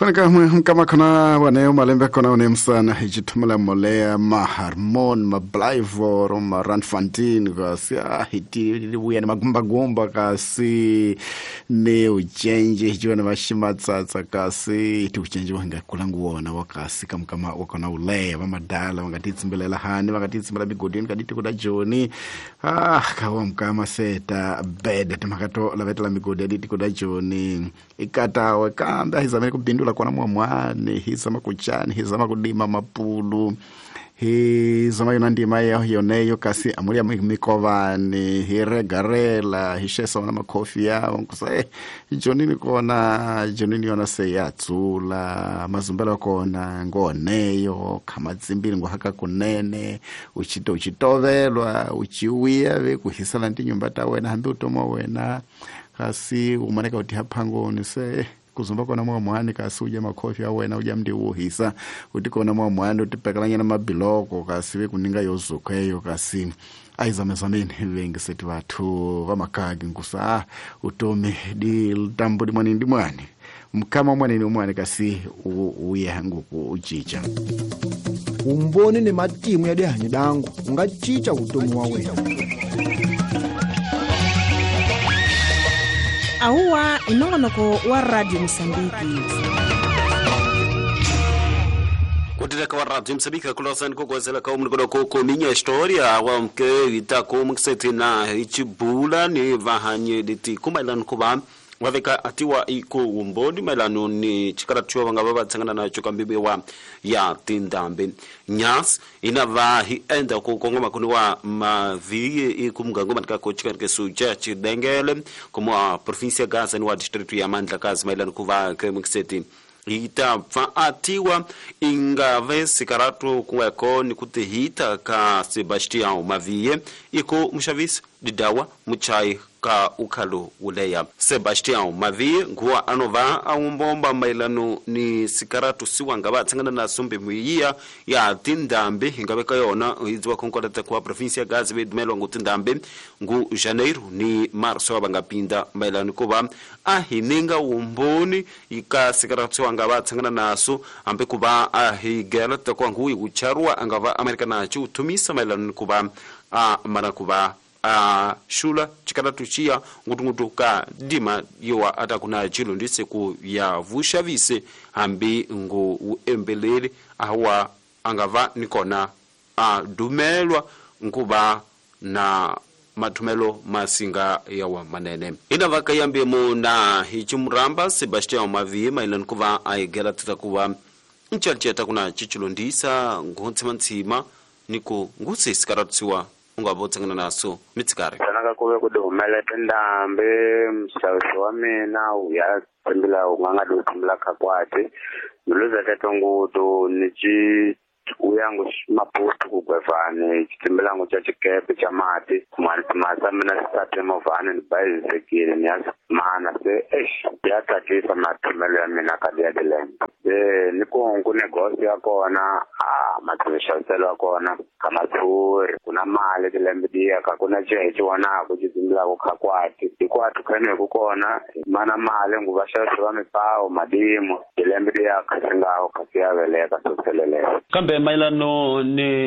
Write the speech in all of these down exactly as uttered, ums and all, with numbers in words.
Fanaka mkama kuna waneo malembe kuna wane msana hijitumala molea ma harmon ma blaivor ma ranfantin kasi ah hiti uya ni magumba gumba kasi ne ujenje hijiwa na mashimatsatsa kasi hiti ujenje wanga kulangu wana wakasi kama kama wakona ulea wama dala wangatitsi mbelela hani wangatitsi mbela bigodini kaditi kuda joni ah kawa mkama seta bed makato la veta la migodi diti kuda joni ikata wakanda hizamene kubindula kwa namwa mwane hizama kuchani hizama kudima mapulu hizama yunandima ya yoneyo kasi amuri ya mikovani hiregarela hishesa wana makofi yao nkusa eh jonini kona jonini wana seyatsula mazumbela kona ngoneyo kama zimbili ngo haka kunene uchito uchitovelwa uchiuya ve kuhisala nti nyumbata wena hambi utoma wena kasi umaneka uti hapango nise kuzumba kona mwa mwani kasi uja makofi ya wena uja mdi uhisa uti kona mwa mwani utipekalanya na mabiloko kasi we kuninga yozuko eyo kasi aiza mezamini vengi seti watu wamakagi nkusa ah, utome di tambu di mwani ndi mwani mkama mwani ni mwani kasi uye hanguku uchicha umboni ni matimu ya dehanyi dangu ungachicha utomi wa wena Ahuwa inongonoko wa Radio Msambiki. Kutireka wa Radio Msambiki kulosa niko kwazela kwa umnikono koko minya historia wa mke itako mkiseti na ichibula ni vahanye diti kumailan kuba waveka atiwa iko umboni mailano ni chikaratuwa wanga baba tsangana na chukambibe wa ya tindambe nyas inava hi enda kukongoma kuni wa maviye iku mgangoma tika kuchikarike suja chidengele kumwa provinsia Gaza ni wa district ya Mandla Kazi mailano kuva kemikiseti hita fa atiwa ingave sikaratu kuweko ni kutihita ka Sebastian Maviye iko mshavisi didawa mchai ka ukalo uleya Sebastian Maviye nguwa anova aumbomba mailano ni sikaratu siwanga batsangana na sumbi mwiya ya tindambe ingabeka yona izwa konkolata kwa provinsia Gaza bedmelo ngutindambe ngu Janeiro ni marso abangapinda mailano kuba ahininga umboni ika sikaratu wanga batsangana naso ambe kuba ahigela takwa ngui ucharwa angava Amerika na chu tumisa mailano kuba a marakuba a shula chikaratu chia ngutungutu ka dima yowa atakuna chilo ndise ku ya vushavise ambi ngu embelele awa angava nikona a dumelwa nkuba na matumelo masinga yawa manene inava kayambe mu na hichumramba Sebastian Maviye mailan kuva aigela tatakuwa nchalcheta kuna chichilo ndisa nguhontsima ntsima niko ngutse sikaratuwa ungabotsangana naso mitsikari sanaka kube kudumela tendambe msawisi wa mina uya tembila unganga dotimla kakwati muluza tatonguto nichi uyangu mapostu kugwevane chitimbila ngu cha chikepe cha mati kumani timasa mina sate movane ni bayi zekiri ni yasi maana se esh yata kisa matumelo ya mina kadia dilembe e niko ngu negosi ya kona matumisha uselo kona kama turi kuna mali dilembe diya kakuna chechi wana kujitimbila kukakwati iko atukane kukona mana mali ngu basha suwa mipao madimu dilembe diya kasinga kasia vele kasuselele kambe mailano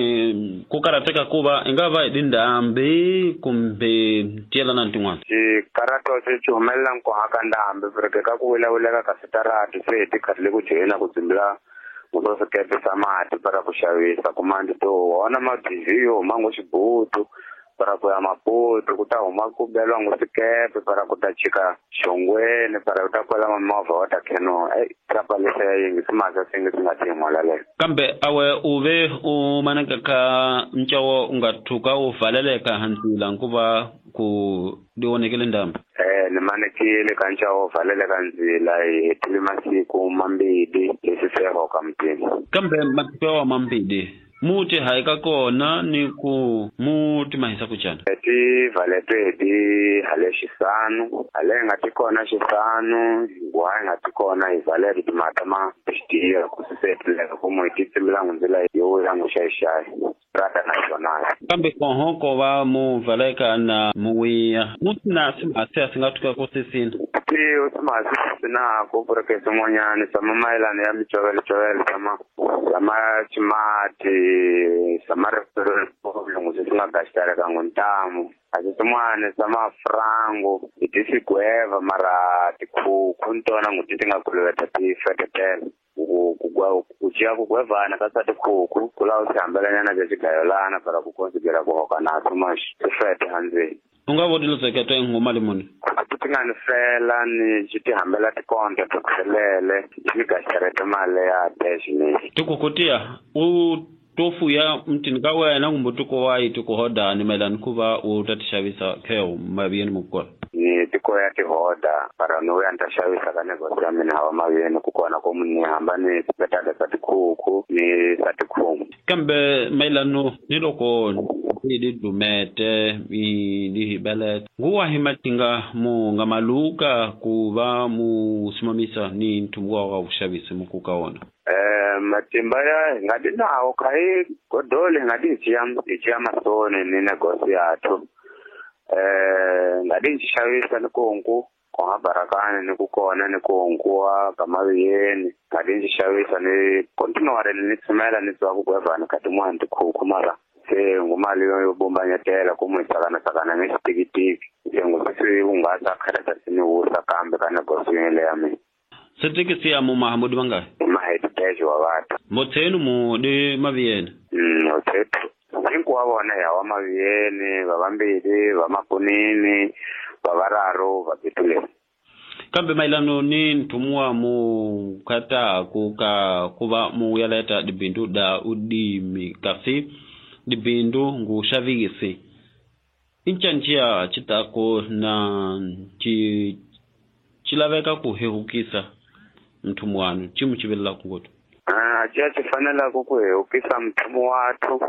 ni kukarateka kuba ingava idindambe kumbe tiela na ntingwana si karato se chumela nko hakandambe vreke kakuwela ulega kasitarati seti katile kujena kuzimbila mutoso kepe samati para kushavisa kumandi to wana mativiyo mango shibutu para kuya maputu kuta umakubelwa ngusikepe para kutachika shongwene para utakwela mamova watakeno eh trapalisa yingi simaza singi singatimwa lale kambe awe uve umanaka ka mchawo ungatuka uvaleleka hansila nkuba ku dionekele ndamba eh nimanekile kanchawo uvaleleka nzila etili masiku mambidi lesiseko kamtini kambe matipewa mambidi muti haika kona ni ku muti mahisa kuchana eti valepe di hale shisanu hale ngati kona shisanu ngwa ngati kona ivaleri di matama pishtiya kusisetile kumu ititimbila ngunzila yowe yangu shaishai rata national kambe ko hoko wa mu valeka na muwiya mutina sima sia singatuka ko sisini ti usma sina ko porque somonyani sama mailani ya michowele chowele sama sama chimati sama restaurant ko singa gastara kangontamu asisimwane sama frango itisikweva mara tiku kuntona ngutitinga kuleta ti fetete kugwa kuchia kukwevana kasati kuku kula usambelana na chigayolana para kukonsigera kuhoka na tumash fete hanze ungabodilo sekete ngumali muni kutingani fela ni chiti hambela tikonde tukelele chigashare male ya deshini tukukutia u tofu ya mtini kawa na ngumbutuko wai tukuhoda ni melan kuva utatishavisa keo mabiyeni mukora ni tiko ya tihoda para no ya ntashavisa kana kwa mimi hawa mabiyeni kukona ko munni hamba ni petade satikuku ni satikumu kambe melano niloko ndi dumete ndi belet nguwa himatinga mu ngamaluka kuva mu simamisa ni ntumwa wa ushavisi mukukaona eh matimba ya ngadi nawo kai godole ngadi chiyam chiyama sone ni negosi yathu eh ngadi chishavisa nikonku kwa barakani nikukona nikonkuwa kama yeni ngadi chishavisa ni continuare ni tsimela ni tswa kukwevana kati mwanti kukumara se ngumali yo bomba nyatela kumwisakana sakana ngesipikitiki njengosisi ungasa kharata sini usa kambe kana gosiyele yami setike siya mu Mahamudi bangaye maheditejo wa watu motsenu mu de maviyeni mm otetu inko wabona ya wa maviyeni babambiri bamapunini babararo babitule kambe mailano ni ntumwa mu kata kuka kuba mu yaleta dibindu da udimi kasi dibindu ngushavigisi inchanchia chitako na chi chilaveka kuhehukisa mtumu wanu chimu chivela kungoto ah chia chifanela kukuhehukisa mtumu watu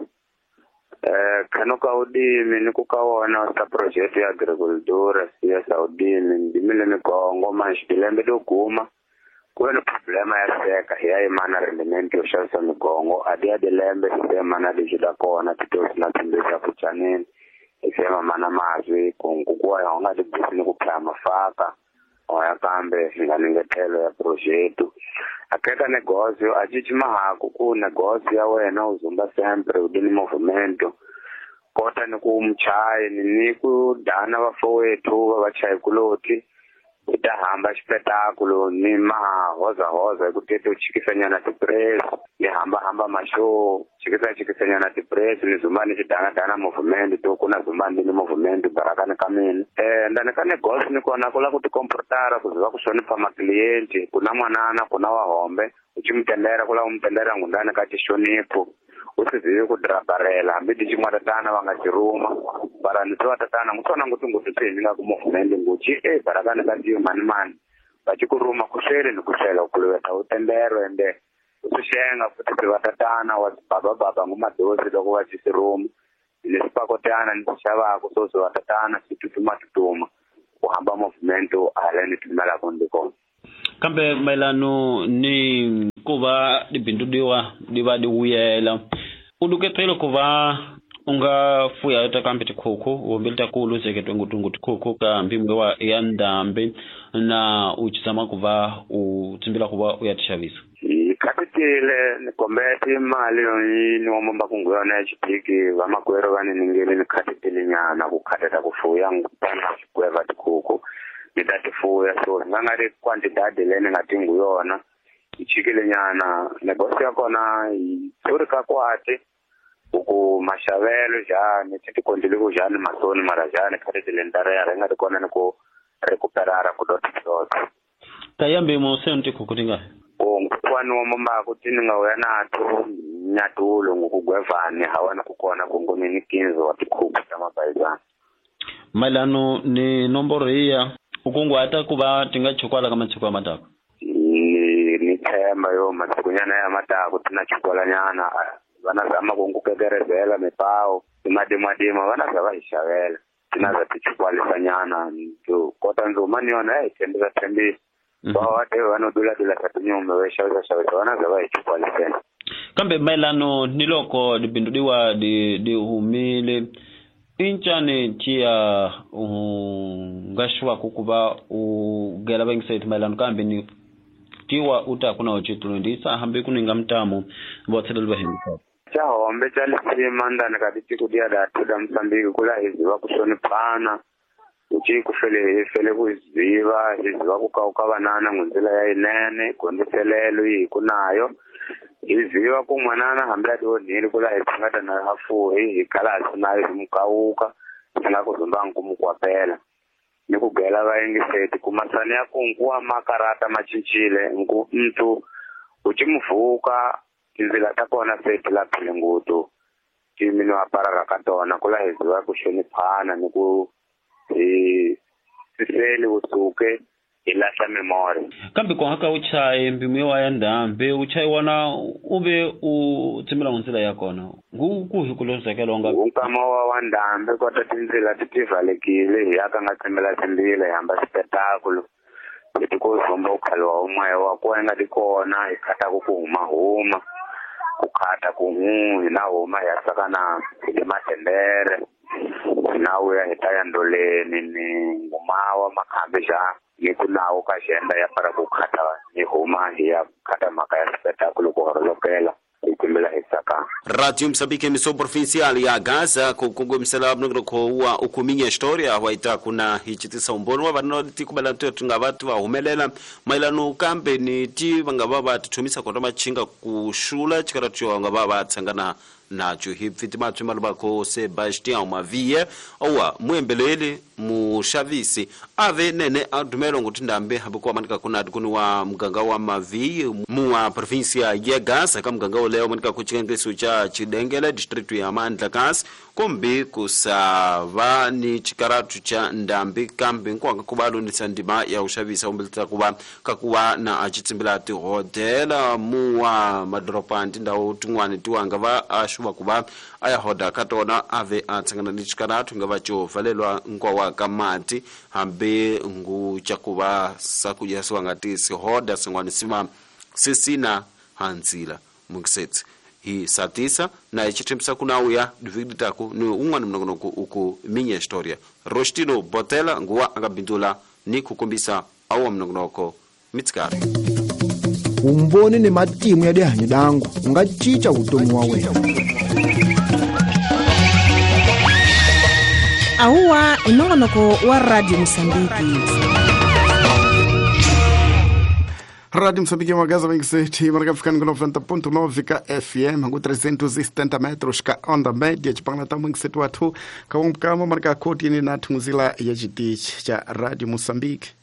eh kanoka udimi nikukawona sa project ya agriculture sia saudimi ndimile nikongo manchilembe dokuma kuna problema ya seka ya imana rendement yo shasa mikongo adia de lembe sema na dijida kona titosi na tumbeza kuchaneni isema mana mazwi kungukua ya onga de bisini kupya mafaka oya kambe nganingetelo ya project akeka negozio achichima haku ku negozio ya wena uzumba sempre udini movimento kota nikumchaye niniku dana bafowetu babachaye kuloti idahamba spectaculo ni ma hoza hoza kutete uchikisanya na press ni hamba hamba mashow chikisa chikisanya na press ni zumani chidana dana movement to kuna zumani ni movement barakani kamini eh ndane kane goals ni kona kula kuti comportara kuziva kushoni pa maklienti kuna mwanana kuna wahombe uchimtendera kula umtendera ngundane kati shonipo usiziwe kudrabarela ambidi chimwatatana vangachiruma baranitwa tatana mutona nguti nguti tsinga ku movement nguchi eh barakani kati mani mani bachikuruma kushere nikushela kulweta utendero ende usishenga futhi batatana wababa baba ngumadozi lokho wachisiruma lesipakotana nisishaba kusozo watatana situtuma tutuma kuhamba movement aleni tumela kondiko kambe mailano ni kuva dibindu diwa diva diwuyela uduketelo kuva unga fuya ta kambe tikoko wombilta kulu seketwe ngutungu tikoko ka mbimwe wa yandambe na uchisama kuva utimbila kuva uyatishavisa kapitile ni kombeti mali ni womba kungona chipiki vamakwero vani ningeli ni kapitile nyana kukateta kufuya ngupana kweva tikoko nitatifuya so ngangari quantity lene ngatingu yona ichikile nyana negosi yakona iturika kwati uku mashavelo jani titi kondiliko jani masoni mara jani kapitile ndare ya renga tikona niko recuperara kudoti kudoti tayambe mosenti kukutinga kwani womba kutininga wena atu nyatulo ngukugwevani hawana kukona kungomini kinzo watikuku kama baizana malano ni nomboro iya ukungu hata kuba tinga chokwala kama chokwa matako ni ni themba yo matikunyana ya matako tunachokwala nyana bana zama kungukegerezela mipao imadimwadima bana zaba ishavela tinaza tichokwala nyana ndio kota ndo mani ona eh tendeza tembi kwa wate wanodula dula katunyume wesha wesha wesha wana zaba ichokwala tena kambe mailano niloko dipinduliwa di di humile inchane tia ngashwa kukuba ugela bengisayit mailano kambe ni tiwa uta kuna ochitulo ndisa hambe kuninga mtamu botsela lwahimisa chahombe chalisima ndani kaditi kudia datu da Msambiki kula hiziva kushoni pana uchi kufele fele kuziva hiziva kukauka banana ngunzila ya inene kondiselelo yi kunayo hiziva kumwanana hambla do nili kula hisingata na hafu hi kala sinayo mukauka singa kuzumba ngumukwapela nikugela vaingiseti kumasani ya kunkuwa makarata machinchile nku mtu uchimuvuka inzila takona seti la pilingutu timino aparaka katona kula hiziva kushoni pana niku i siseli usuke ilasa memory kambe kwa haka uchaye mbimwe wa ndambe uchaye wana ube utsimela nzila yakona ngukuhi kulozakela nga unkama wa ndambe kwata tinzila titivalekile yaka ngatsemela timbile yamba spectacle itikuzomba ukhalwa umwe wakwenga dikona ikata kuhuma huma kukata kuhu na huma yasakana imatendere nawe ya hitaya ndoleni ni ngumawa makambisha ni kunawo kashenda ya para kukata ni huma ya kata makaya spectacle kuhorolokela ikumbela hisaka Radio Msambiki miso provincial ya Gaza kukungu msalabno ko wa ukuminya historia waita kuna hichitisa umbono wa bano tikubala tunga watu wa humelela mailano kambe ni ti bangababa tutumisa kwa machinga kushula chikaratyo ngababa tsangana nacho hipfitima tumalba ko Sebastian Mavie owa mwembelele mu Shavisi ave nene adumelo ngutindambe habukwa manika kuna kunu wa mganga wa Mavie mu wa provincia ya Gaza kama mganga leo manika kuchengeso cha Chidengele district ya Mandlakas kombe kusava ni chikaratu cha ndambi kambe kwa kubalo ni sandima ya ushavisa umbelita kuba kakuwa na achitsimbilati hotel mu wa madropandi ndawo tungwani tuwanga va ashuba kuba aya hoda katona ave atsangana ni chikaratu ngavacho valelwa ngwa wa kamati hambe ngu chakuba sakuja swangati si hoda singwani sima sisina hanzila muksetsi hi satisa na ichitimsa kuna uya dividi taku ni ungwani mnogono uku minya historia Rostino Botela nguwa angabindula ni kukumbisa awa mnogonoko mitskari umboni ni matimu ya dehanyi dangu ungachicha utomu wa weo auwa mnogonoko wa Radio Msambiki Radio Msambiki magaza mengiseti maraka fikani kuna noventa ponto nove ka F M hangu trezentos e setenta metros ka onda média chipangana tamu mengiseti watu kawambu kama maraka koti ni natunguzila ya jitich cha Radio Msambiki